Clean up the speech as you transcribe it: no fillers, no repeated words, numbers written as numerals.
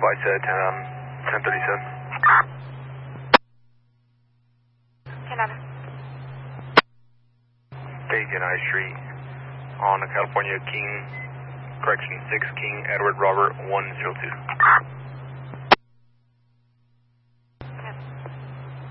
flight set 1037. Canada. Bacon High Street on the California King, correction 6 King Edward Robert 102.